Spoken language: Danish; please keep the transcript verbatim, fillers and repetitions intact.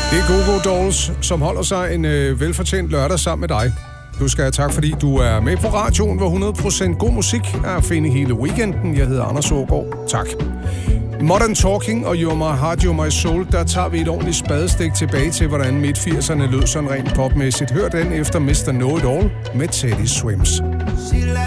Det er Go Go Dolls, som holder sig en øh, velfortjent lørdag sammen med dig. Du skal have tak, fordi du er med på radioen, hvor hundrede procent god musik er at finde hele weekenden. Jeg hedder Anders Aagaard. Tak. Modern Talking og You're My Heart, You're My Soul, der tager vi et ordentligt spadestik tilbage til, hvordan midt firserne lød sådan rent popmæssigt. Hør den efter mister Know It All med Teddy Swims.